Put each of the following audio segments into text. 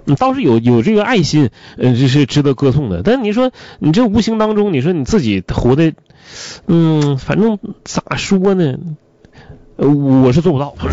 你倒是有这个爱心，这是值得歌颂的。但你说你这无形当中，你说你自己活的，反正咋说呢？我是做不到。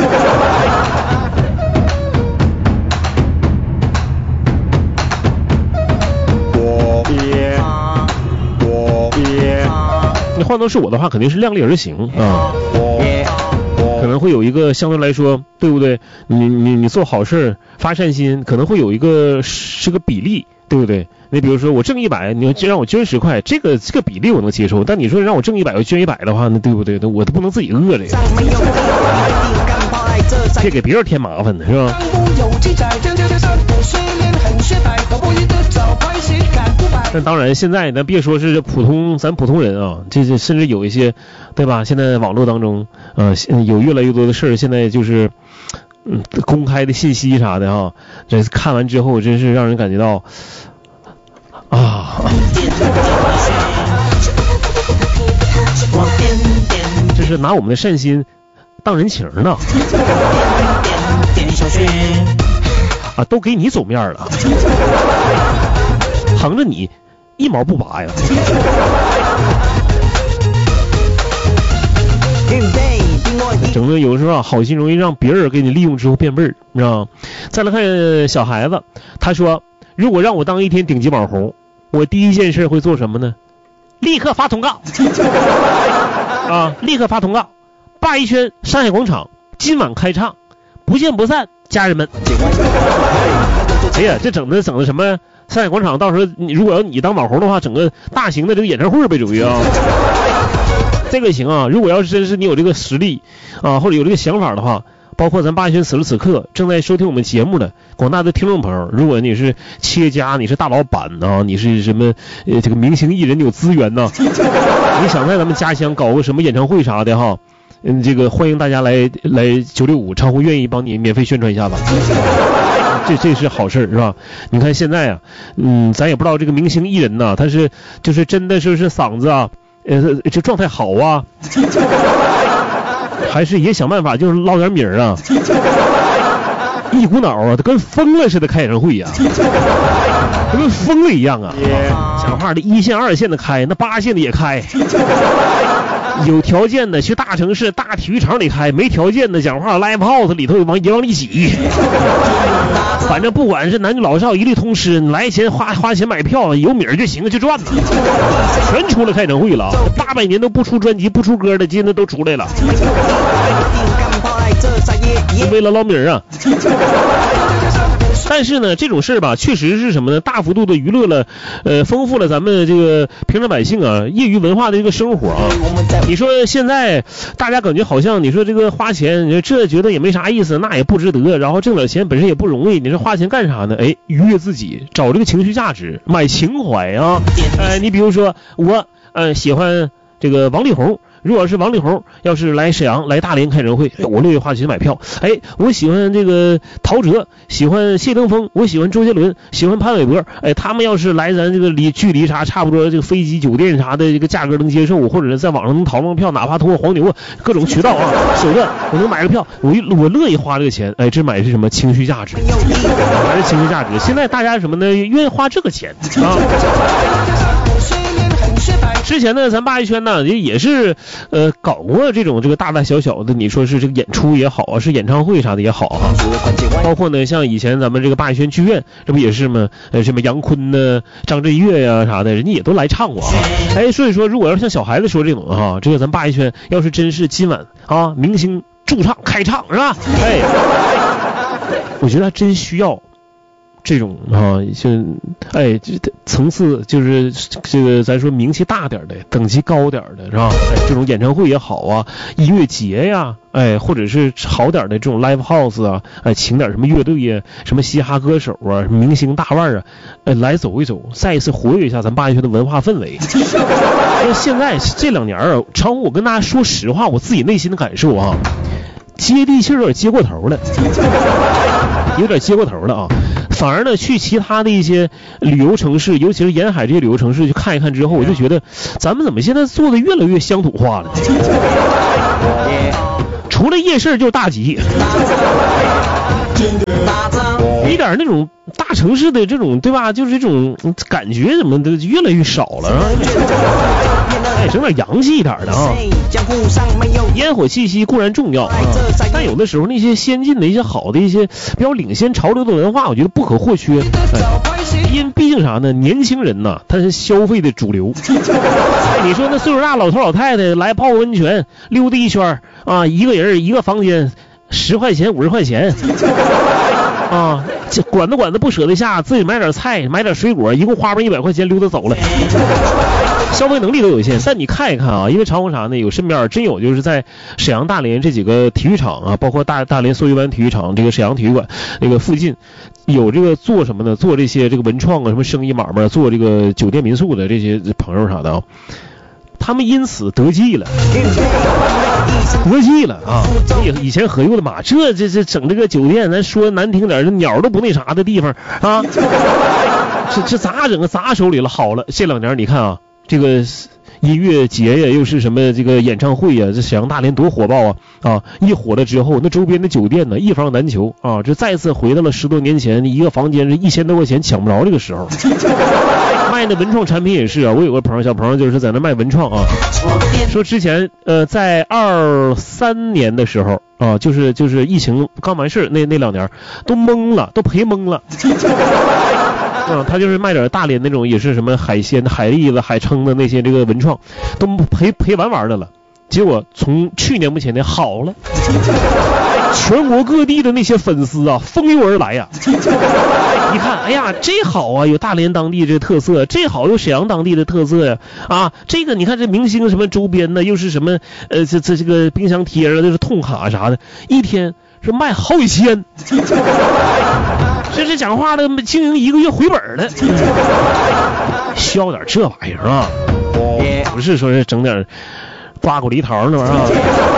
你换作是我的话，肯定是量力而行啊。可能会有一个相对来说，对不对？你做好事发善心，可能会有一个是个比例，对不对？你比如说我挣100，你要让我捐10块，这个比例我能接受。但你说让我挣100，我捐100的话，那对不对？那我都不能自己饿着呀，别给别人添麻烦呢，是吧？但当然，现在咱别说是咱普通人啊，这甚至有一些，对吧？现在网络当中，有越来越多的事儿，现在就是，公开的信息啥的哈，这看完之后，真是让人感觉到，这是拿我们的善心当人情呢，都给你走面了，横着你一毛不拔呀。整的有时候好心容易让别人给你利用之后变味儿，你知道吗？再来看小孩子，他说如果让我当一天顶级网红，我第一件事会做什么呢？立刻发通告立刻发通告，鲅鱼圈山海广场今晚开唱，不见不散，家人们。哎呀，这整的什么山海广场，到时候如果要你当网红的话，整个大型的这个演唱会呗，属于这个行啊。如果要是真是你有这个实力或者有这个想法的话，包括咱鲅鱼圈此时此刻正在收听我们节目的广大的听众朋友，如果你是企业家，你是大老板你是什么这个明星艺人，你有资源你想在咱们家乡搞个什么演唱会啥的哈，这个欢迎大家来965，常辉愿意帮你免费宣传一下吧。这是好事是吧？你看现在咱也不知道这个明星艺人他是就是真的是嗓子这状态好还是也想办法就是捞点米儿一股脑跟疯了似的开演唱会跟疯了一样讲话的1线2线的开，那8线的也开，有条件的去大城市大体育场里开，没条件的讲话 live house 里头也往里挤。反正不管是男女老少一律通吃，你来钱花钱买票，有米儿就行，就赚了。全出来开演唱会了，800年都不出专辑不出歌的，今天都出来了，为了捞米儿但是呢，这种事吧，确实是什么呢？大幅度的娱乐了，丰富了咱们这个平常百姓业余文化的这个生活你说现在大家感觉好像你说这个花钱，这觉得也没啥意思，那也不值得，然后挣点钱本身也不容易，你说花钱干啥呢？愉悦自己，找这个情绪价值，买情怀你比如说我喜欢这个王力宏。如果是王力宏要是来沈阳来大连开演唱会，我乐意花钱买票。我喜欢这个陶喆，喜欢谢霆锋，我喜欢周杰伦，喜欢潘玮柏，他们要是来咱这个距离啥差不多，这个飞机酒店啥的这个价格能接受，或者是在网上能淘到票，哪怕通过黄牛各种渠道手段我能买个票，我乐意花这个钱。这买的是什么？情绪价值，还是情绪价值。现在大家什么呢？愿意花这个钱之前呢，咱鲅鱼圈呢也是搞过这个大大小小的，你说是这个演出也好是演唱会啥的也好包括呢像以前咱们这个鲅鱼圈剧院，这不也是吗？什么杨坤呢、张震岳呀啥的，人家也都来唱过所以说如果要是像小孩子说这种这个咱鲅鱼圈要是真是今晚明星驻唱开唱是吧？我觉得真需要这种这层次就是这个咱说名气大点的，等级高点的是吧？这种演唱会也好音乐节呀，或者是好点的这种 live house请点什么乐队呀，什么嘻哈歌手明星大腕来走一走，再一次活跃一下咱鲅鱼圈的文化氛围。现在这2年常乎我跟大家说实话，我自己内心的感受接地气有点接过头了，反而呢，去其他的一些旅游城市，尤其是沿海这些旅游城市去看一看之后，我就觉得咱们怎么现在做的越来越乡土化了？除了夜市就是大集，一点点那种大城市的这种，对吧？就是这种感觉怎么都越来越少了啊！哎，整点洋气一点的啊！烟火气息固然重要啊，但有的时候那些先进的一些好的一些比较领先潮流的文化，我觉得不可或缺。因毕竟啥呢？年轻人呐，他是消费的主流。你说那岁数大老头老太太来泡温泉溜达一圈啊，一个人一个房间10块钱50块钱啊，这管子不舍得下，自己买点菜买点水果，一共花不100块钱溜达走了。消费能力都有限，但你看一看啊，因为长虹啥呢？有身边真有就是在沈阳、大连这几个体育场啊，包括大连梭鱼湾体育场、这个沈阳体育馆那个附近，有这个做什么呢？做这些这个文创啊、什么生意买卖、做这个酒店民宿的这些朋友啥的啊，他们因此得计了啊！以前合计我的妈，这整这个酒店，咱说难听点，这鸟都不那啥的地方啊，这咋整？砸手里了？好了，这2年你看啊。这个音乐节呀，又是什么这个演唱会呀，这沈阳大连多火爆啊！一火了之后，那周边的酒店呢一房难求啊！这再次回到了10多年前，一个房间是1000多块钱抢不着这个时候。卖的文创产品也是啊，我有个小朋友就是在那卖文创啊，说之前在23年的时候啊，就是疫情刚完事那2年都懵了，都赔懵了。他就是卖点大连那种也是什么海鲜、海蛎子、海蛏的那些这个文创，都赔完的了。结果从去年目前呢好了，全国各地的那些粉丝啊蜂拥而来呀。一看，哎呀，这好啊，有大连当地这特色，这好有沈阳当地的特色呀。啊，这个你看这明星什么周边呢，又是什么这个冰箱贴啊，就是痛卡啥的，一天是卖好几千。这讲话的经营1个月回本了，需要点这玩意儿啊，不是说是整点瓜果梨桃那玩意儿啊。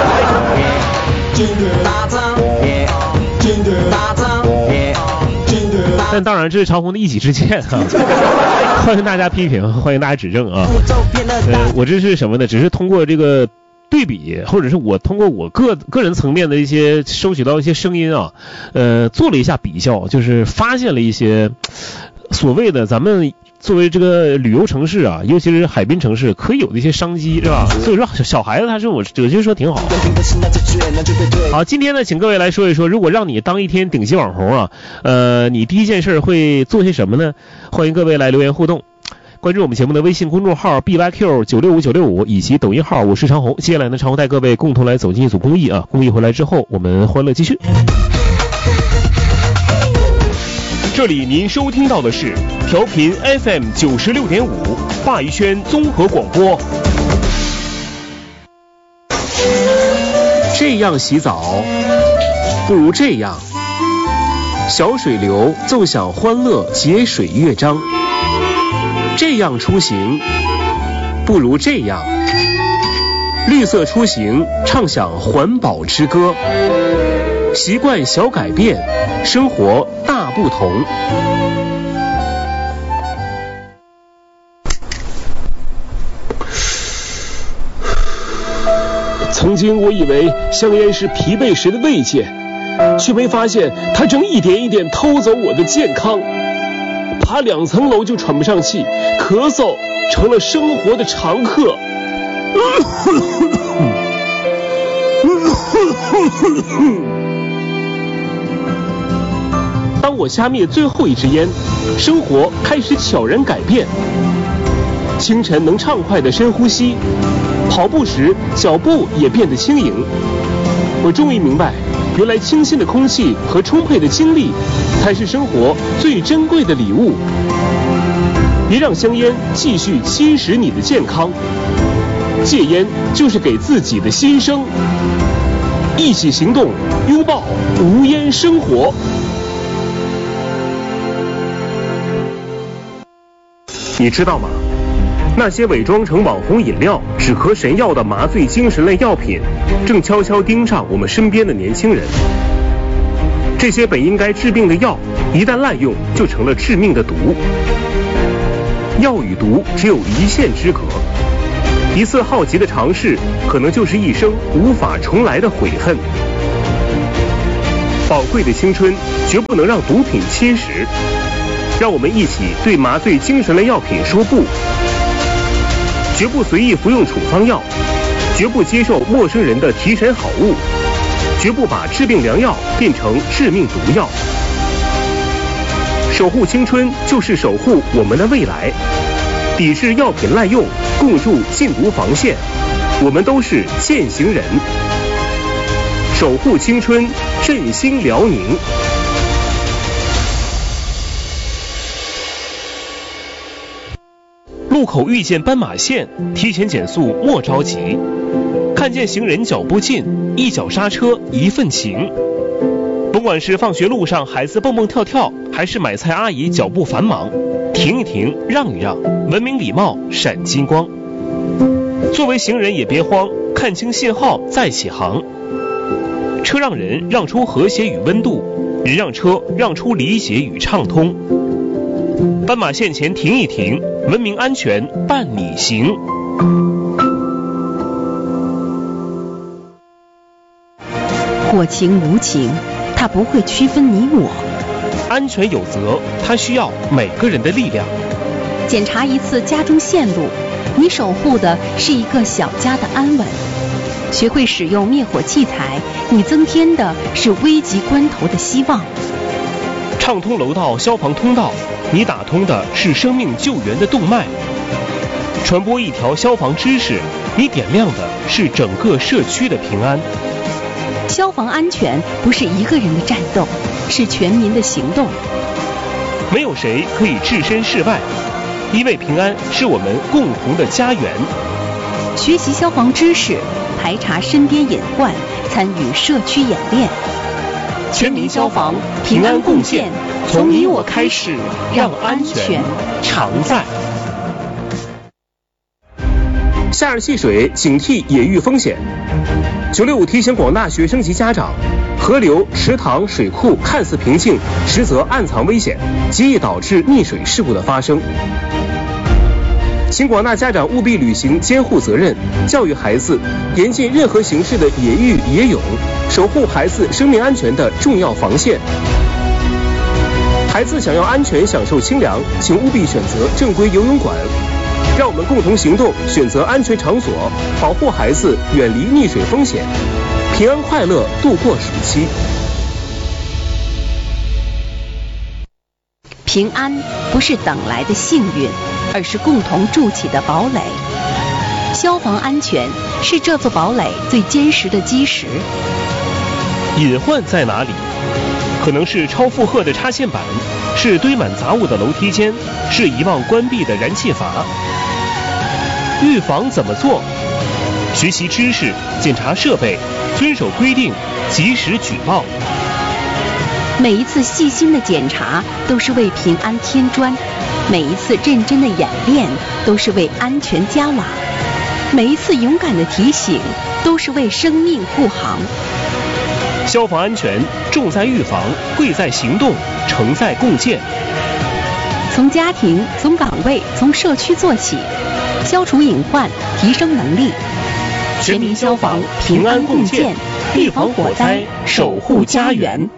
但当然这是长虹的一己之见啊，欢迎大家批评，欢迎大家指正啊。我这是什么呢？只是通过这个对比，或者是我通过我个人层面的一些收取到一些声音啊，做了一下比较，就是发现了一些所谓的咱们作为这个旅游城市啊，尤其是海滨城市可以有的一些商机，是吧？所以说小孩子他是我觉得说挺好。好，今天呢，请各位来说一说，如果让你当一天顶级网红啊，你第一件事会做些什么呢？欢迎各位来留言互动。关注我们节目的微信公众号 BYQ965965 以及抖音号我是长虹。接下来呢，长虹带各位共同来走进一组公益啊！公益回来之后，我们欢乐继续。 这里您收听到的是调频 FM 96.5华谊轩综合广播。 这样洗澡，不如这样。小水流奏响欢乐节水乐章。这样出行，不如这样。绿色出行，唱响环保之歌。习惯小改变，生活大不同。 曾经我以为香烟是疲惫时的慰藉，却没发现它正一点一点偷走我的健康。爬2层楼就喘不上气，咳嗽成了生活的常客。当我掐灭最后一支烟，生活开始悄然改变。清晨能畅快地深呼吸，跑步时脚步也变得轻盈。我终于明白，原来清新的空气和充沛的精力才是生活最珍贵的礼物。别让香烟继续侵蚀你的健康，戒烟就是给自己的新生。一起行动，拥抱无烟生活。 你知道吗？那些伪装成网红饮料、止咳神药的麻醉精神类药品，正悄悄盯上我们身边的年轻人。这些本应该治病的药，一旦滥用，就成了致命的毒。药与毒只有一线之隔，一次好奇的尝试，可能就是一生无法重来的悔恨。 宝贵的青春绝不能让毒品侵蚀。让我们一起对麻醉精神类药品说不，绝不随意服用处方药，绝不接受陌生人的提神好物，绝不把治病良药变成致命毒药。守护青春就是守护我们的未来，抵制药品滥用，共筑禁毒防线，我们都是践行人。守护青春，振兴辽宁。 路口遇见斑马线，提前减速莫着急，看见行人脚步近，一脚刹车一份情。甭管是放学路上孩子蹦蹦跳跳，还是买菜阿姨脚步繁忙，停一停，让一让，文明礼貌闪金光。作为行人也别慌，看清信号再起航。车让人让出和谐与温度，人让车让出理解与畅通。斑马线前停一停，文明安全伴你行。 火情无情，它不会区分你我。 安全有责，它需要每个人的力量。 检查一次家中线路，你守护的是一个小家的安稳。学会使用灭火器材，你增添的是危急关头的希望。 畅通楼道消防通道，你打通的是生命救援的动脉。传播一条消防知识，你点亮的是整个社区的平安。 消防安全不是一个人的战斗，是全民的行动。 没有谁可以置身事外，因为平安是我们共同的家园。 学习消防知识，排查身边隐患，参与社区演练。 全民消防，平安共建，从你我开始，让安全常在。 夏日戏水，警惕野浴风险。965提醒广大学生及家长，河流、池塘、水库看似平静，实则暗藏危险，极易导致溺水事故的发生。请广大家长务必履行监护责任，教育孩子严禁任何形式的野浴、野泳，守护孩子生命安全的重要防线。孩子想要安全享受清凉，请务必选择正规游泳馆。让我们共同行动，选择安全场所，保护孩子远离溺水风险，平安快乐度过暑期。 平安不是等来的幸运，而是共同筑起的堡垒。消防安全是这座堡垒最坚实的基石。 隐患在哪里？可能是超负荷的插线板，是堆满杂物的楼梯间，是遗忘关闭的燃气阀。预防怎么做？学习知识，检查设备，遵守规定，及时举报。 每一次细心的检查都是为平安添砖，每一次认真的演练都是为安全加瓦，每一次勇敢的提醒都是为生命护航。 消防安全重在预防，贵在行动，成在共建。 从家庭、从岗位、从社区做起，消除隐患，提升能力。 全民消防，平安共建，预防火灾，守护家园。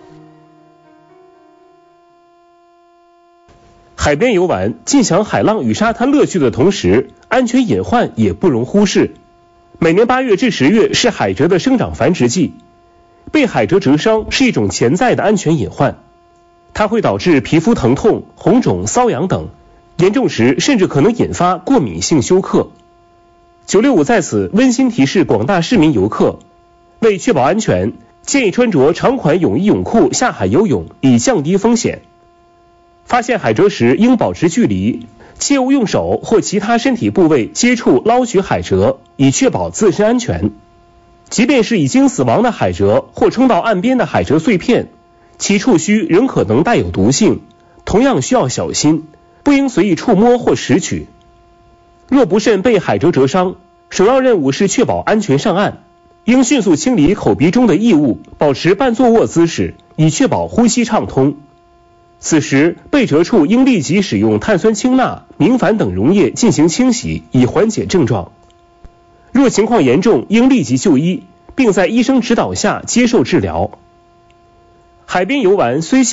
海边游玩，尽享海浪与沙滩乐趣的同时，安全隐患也不容忽视。每年8月至10月是海蜇的生长繁殖季，被海蜇蜇伤是一种潜在的安全隐患，它会导致皮肤疼痛、红肿、瘙痒等，严重时甚至可能引发过敏性休克。965在此温馨提示广大市民游客，为确保安全，建议穿着长款泳衣泳裤下海游泳，以降低风险。发现海蜇时应保持距离，切勿用手或其他身体部位接触捞取海蜇，以确保自身安全。即便是已经死亡的海蜇或冲到岸边的海蜇碎片，其触须仍可能带有毒性，同样需要小心，不应随意触摸或拾取。若不慎被海蜇蜇伤，首要任务是确保安全上岸，应迅速清理口鼻中的异物，保持半坐卧姿势，以确保呼吸畅通。此时被蜇处应立即使用碳酸氢钠、明矾等溶液进行清洗，以缓解症状。若情况严重，应立即就医，并在医生指导下接受治疗。 海边游玩虽